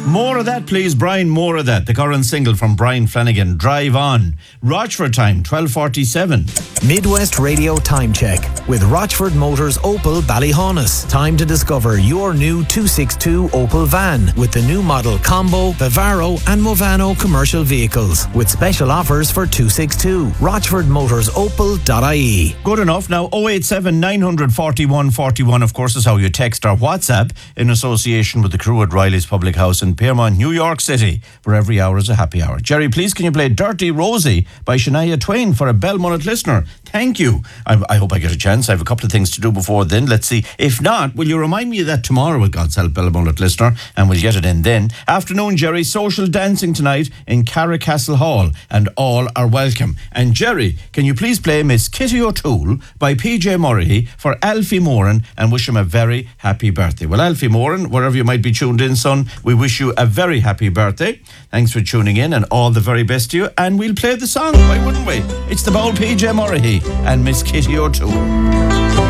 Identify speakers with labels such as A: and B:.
A: More of that, please, Brian. More of that. The current single from Brian Flanagan, Drive On. Rochford time, 12:47.
B: Midwest Radio Time Check with Rochford Motors Opel Ballyhaunis. Time to discover your new 262 Opel van with the new model Combo, Bavaro and Movano commercial vehicles with special offers for 262. RochfordMotorsOpel.ie.
A: Good enough. Now, 087 941 41, of course, is how you text our WhatsApp in association with the crew at Riley's Public House in Piermont, New York City, where every hour is a happy hour. Jerry, please, can you play Dirty Rosie by Shania Twain for a Belmullet listener? Thank you. I hope I get a chance. I have a couple of things to do before then. Let's see. If not, will you remind me of that tomorrow with God's help, Belmullet listener, and we'll get it in then. Afternoon, Jerry, social dancing tonight in Carricastle Hall, and all are welcome. And Jerry, can you please play Miss Kitty O'Toole by PJ Murray for Alfie Moran and wish him a very happy birthday. Well, Alfie Moran, wherever you might be tuned in, son, we wish you a very happy birthday. Thanks for tuning in and all the very best to you. And we'll play the song, why wouldn't we? It's the bold PJ Murray and Miss Kitty O'Toole.